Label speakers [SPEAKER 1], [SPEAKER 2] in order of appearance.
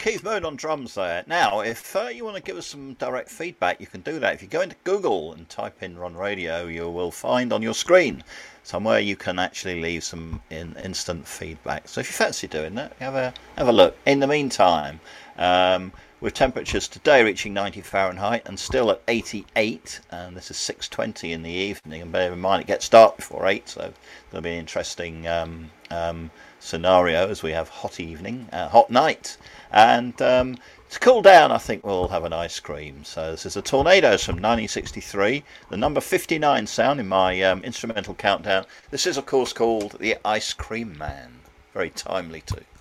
[SPEAKER 1] Keith Moon on drums there. Now, if you want to give us some direct feedback, you can do that. If you go into Google and type in Ron Radio, you will find on your screen somewhere you can actually leave some instant feedback. So if you fancy doing that, have a look. In the meantime, with temperatures today reaching 90 Fahrenheit and still at 88, and this is 6:20 in the evening, and bear in mind it gets dark before 8, so there'll be an interesting scenario as we have hot evening, hot night, and to cool down I think we'll have an ice cream. So this is the Tornadoes from 1963, the number 59 sound in my instrumental countdown. This is of course called the Ice Cream Man, very timely too.